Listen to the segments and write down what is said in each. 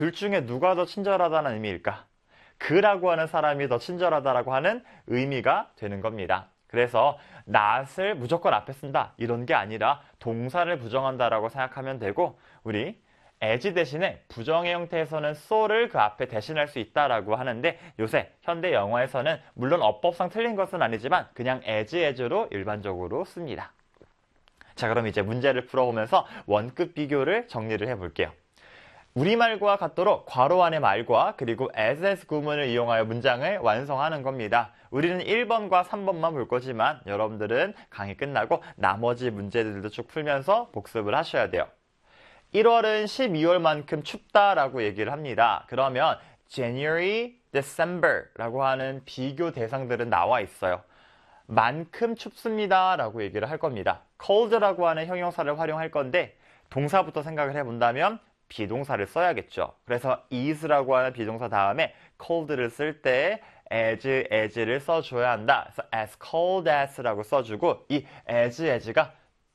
둘 중에 누가 더 친절하다는 의미일까? 그라고 하는 사람이 더 친절하다라고 하는 의미가 되는 겁니다. 그래서 not을 무조건 앞에 쓴다 이런 게 아니라 동사를 부정한다라고 생각하면 되고 우리 as 대신에 부정의 형태에서는 so를 그 앞에 대신할 수 있다라고 하는데 요새 현대 영어에서는 물론 어법상 틀린 것은 아니지만 그냥 as로 일반적으로 씁니다. 자, 그럼 이제 문제를 풀어보면서 원급 비교를 정리를 해볼게요. 우리말과 같도록 괄호 안의 말과 그리고 as 구문을 이용하여 문장을 완성하는 겁니다. 우리는 1번과 3번만 볼 거지만 여러분들은 강의 끝나고 나머지 문제들도 쭉 풀면서 복습을 하셔야 돼요. 1월은 12월만큼 춥다라고 얘기를 합니다. 그러면 January, December라고 하는 비교 대상들은 나와 있어요. 만큼 춥습니다 라고 얘기를 할 겁니다. cold라고 하는 형용사를 활용할 건데 동사부터 생각을 해본다면 비동사를 써야겠죠. 그래서 is라고 하는 비동사 다음에 cold를 쓸 때 as를 써줘야 한다. 그래서 as cold as라고 써주고 이 as가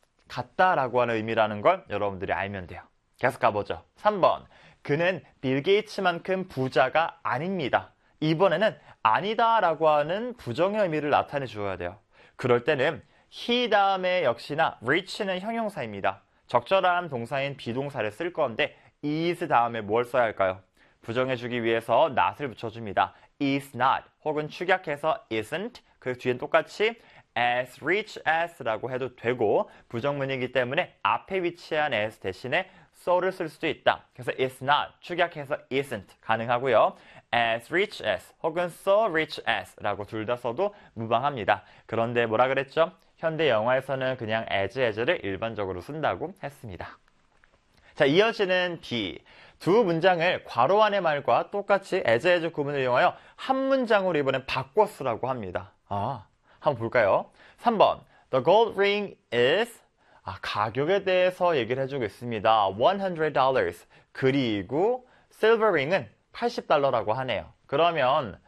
같다라고 하는 의미라는 걸 여러분들이 알면 돼요. 계속 가보죠. 3번. 그는 빌 게이츠만큼 부자가 아닙니다. 이번에는 아니다라고 하는 부정의 의미를 나타내 주어야 돼요. 그럴 때는 he 다음에 역시나 rich는 형용사입니다. 적절한 동사인 비동사를 쓸 건데 is 다음에 뭘 써야 할까요? 부정해주기 위해서 not을 붙여줍니다. is not 혹은 축약해서 isn't 그 뒤엔 똑같이 as rich as라고 해도 되고 부정문이기 때문에 앞에 위치한 as 대신에 so를 쓸 수도 있다. 그래서 is not 축약해서 isn't 가능하고요. as rich as 혹은 so rich as라고 둘 다 써도 무방합니다. 그런데 뭐라 그랬죠? 현대 영어에서는 그냥 as를 일반적으로 쓴다고 했습니다. 자, 이어지는 B. 두 문장을 괄호 안의 말과 똑같이 as 구문을 이용하여 한 문장으로 이번엔 바꿔 쓰라고 합니다. 한번 볼까요? 3번. The gold ring is 가격에 대해서 얘기를 해주고 있습니다. $100. 그리고 silver ring은 $80라고 하네요. 그러면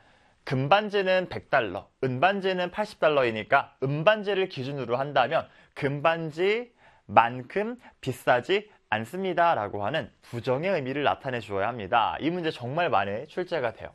금반지는 $100, 은반지는 $80이니까 은반지를 기준으로 한다면 금반지만큼 비싸지 않습니다 라고 하는 부정의 의미를 나타내 주어야 합니다. 이 문제 정말 많이 출제가 돼요.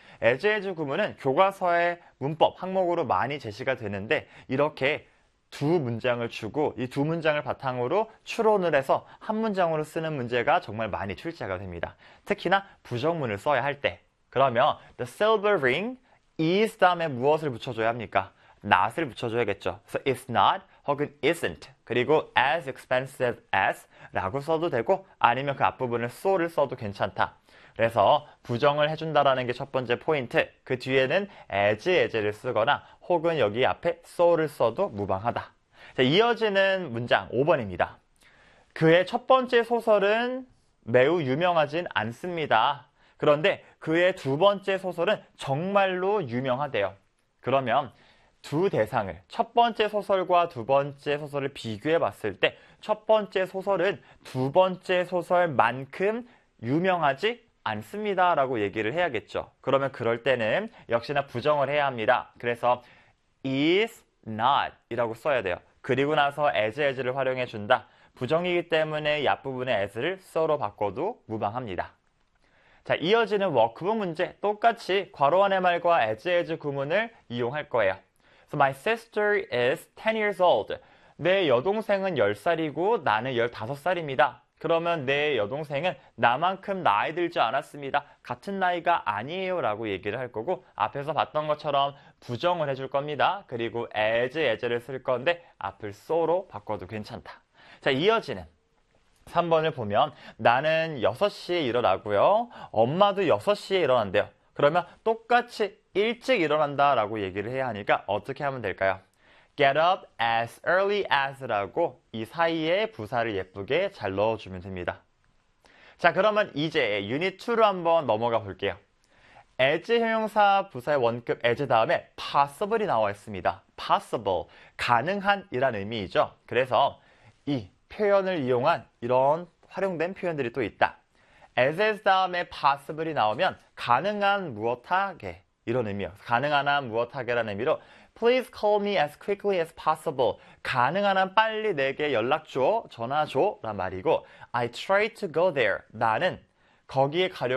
as 구문은 교과서의 문법 항목으로 많이 제시가 되는데 이렇게 두 문장을 주고 이 두 문장을 바탕으로 추론을 해서 한 문장으로 쓰는 문제가 정말 많이 출제가 됩니다. 특히나 부정문을 써야 할 때. 그러면 the silver ring is 다음에 무엇을 붙여줘야 합니까? not을 붙여줘야겠죠. 그래서 it's not 혹은 isn't 그리고 as expensive as 라고 써도 되고 아니면 그 앞부분을 so를 써도 괜찮다. 그래서 부정을 해준다라는 게 첫 번째 포인트. 그 뒤에는 as를 쓰거나 혹은 여기 앞에 so를 써도 무방하다. 자, 이어지는 문장 5번입니다. 그의 첫 번째 소설은 매우 유명하진 않습니다. 그런데 그의 두 번째 소설은 정말로 유명하대요. 그러면 두 대상을 첫 번째 소설과 두 번째 소설을 비교해 봤을 때 첫 번째 소설은 두 번째 소설만큼 유명하지 않습니다 라고 얘기를 해야겠죠. 그러면 그럴 때는 역시나 부정을 해야 합니다. 그래서 is not 이라고 써야 돼요. 그리고 나서 as를 활용해 준다. 부정이기 때문에 이 앞부분의 as를 so로 바꿔도 무방합니다. 자, 이어지는 워크북 문제 똑같이 괄호 안의 말과 as 구문을 이용할 거예요. So my sister is 10 years old. 내 여동생은 10살이고 나는 15살입니다. 그러면 내 여동생은 나만큼 나이 들지 않았습니다. 같은 나이가 아니에요 라고 얘기를 할 거고 앞에서 봤던 것처럼 부정을 해줄 겁니다. 그리고 as를 쓸 건데 앞을 so로 바꿔도 괜찮다. 자, 이어지는 3번을 보면 나는 6시에 일어나고요. 엄마도 6시에 일어난대요. 그러면 똑같이 일찍 일어난다 라고 얘기를 해야 하니까 어떻게 하면 될까요? Get up as early as 라고 이 사이에 부사를 예쁘게 잘 넣어주면 됩니다. 자, 그러면 이제 유닛 2로 한번 넘어가 볼게요. as 형용사 부사의 원급 as 다음에 possible이 나와 있습니다. possible, 가능한 이란 의미이죠. 그래서 이 표현을 이용한 이런 활용된 표현들이 또 있다. as 다음에 possible이 나오면 가능한 무엇하게 이런 의미예요. 가능한 한 무엇하게라는 의미로 Please call me as quickly as possible. 가능한 한 빨리 내게 연락 줘, 전화 줘 란 말이고 I try to go there. 나는 거기에 가려고